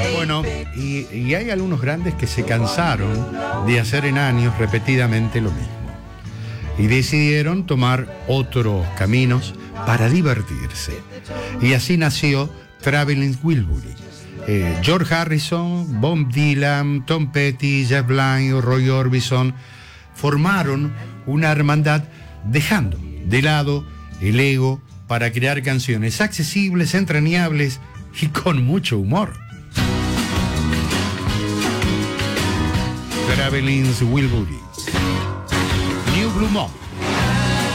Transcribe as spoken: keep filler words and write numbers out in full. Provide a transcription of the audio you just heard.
Bueno, y, y hay algunos grandes que se cansaron de hacer en años repetidamente lo mismo y decidieron tomar otros caminos para divertirse. Y así nació Traveling Wilbury. Eh, George Harrison, Bob Dylan, Tom Petty, Jeff Lynne, Roy Orbison formaron una hermandad dejando de lado el ego para crear canciones accesibles, entrañables y con mucho humor. Traveling Wilbury. New Blue Moon.